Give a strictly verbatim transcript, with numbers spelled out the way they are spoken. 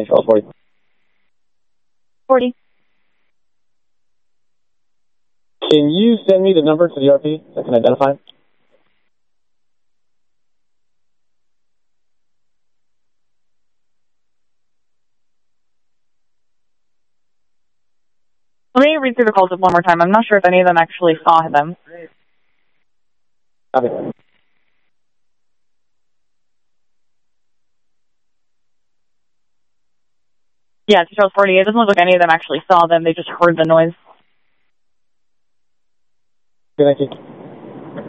Charles forty. forty. Can you send me the number to the R P so I can identify him? Let me read through the calls one more time. I'm not sure if any of them actually saw them. Okay. Yeah, it's Charles forty. It doesn't look like any of them actually saw them. They just heard the noise. Okay, thank you.